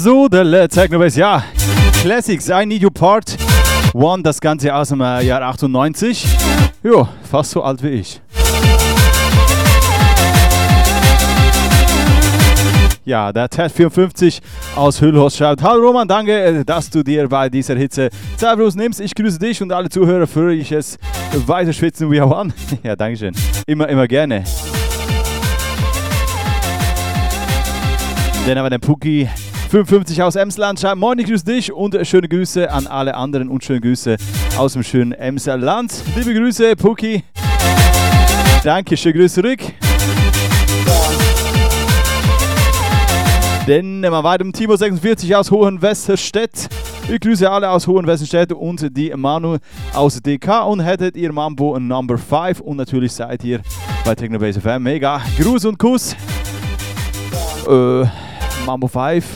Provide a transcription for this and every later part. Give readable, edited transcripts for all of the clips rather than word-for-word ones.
So, der Techno-Bass, ja. Classics, I Need You Part 1, das Ganze aus dem Jahr 98. Jo, fast so alt wie ich. Ja, der Ted54 aus Hüllhorst schreibt: Hallo Roman, danke, dass du dir bei dieser Hitze Zeit für uns nimmst. Ich grüße dich und alle Zuhörer für ich es weiter schwitzen wie auch an. Ja, danke schön. Immer gerne. Dann haben wir den Puki 55 aus Emsland schreibt: Moin, ich grüße dich und schöne Grüße an alle anderen und schöne Grüße aus dem schönen Emsland. Liebe Grüße, Puki. Danke, schöne Grüße zurück. Dann nehmen wir weiter mit Timo 46 aus Hohenwesterstedt. Ich grüße alle aus Hohenwesterstedt und die Manu aus DK und hättet ihr Mambo Number 5 und natürlich seid ihr bei Techno-Bass FM. Mega. Gruß und Kuss. Mambo 5.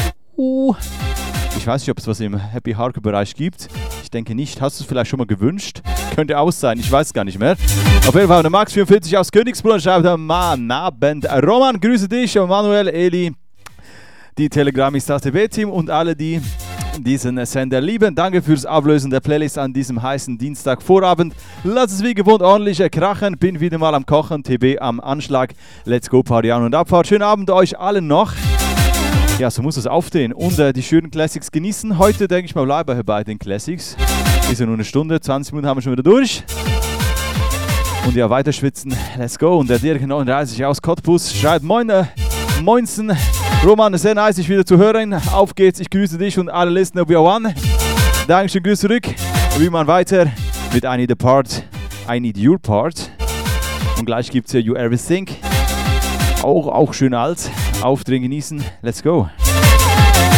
Ich weiß nicht, ob es was im Happy Hardcore Bereich gibt. Ich denke nicht. Hast du es vielleicht schon mal gewünscht? Könnte auch sein, ich weiß es gar nicht mehr. Auf jeden Fall der Max 44 aus Königsbrunn schreibt: Mann, Abend. Roman, grüße dich, Manuel, Eli, die Telegramis aus TB-Team und alle, die diesen Sender lieben. Danke fürs Ablösen der Playlist an diesem heißen Dienstagvorabend. Lass es wie gewohnt ordentlich krachen. Bin wieder mal am Kochen. TB am Anschlag. Let's go, Party an und Abfahrt. Schönen Abend euch allen noch. Ja, so muss es aufstehen und die schönen Classics genießen. Heute denke ich mal bleiben bei den Classics. Ist ja nur eine Stunde, 20 Minuten haben wir schon wieder durch. Und ja, weiter schwitzen. Let's go. Und der Dirk 39 aus Cottbus schreibt: Moin, Moinsen. Roman, sehr nice, dich wieder zu hören. Auf geht's, ich grüße dich und alle Listener we are one. Dankeschön, Grüße zurück. Wie man weiter mit I Need a Part, I Need Your Part. Und gleich gibt's ja You Everything. Auch schön alt. Aufdrehen, genießen. Let's go.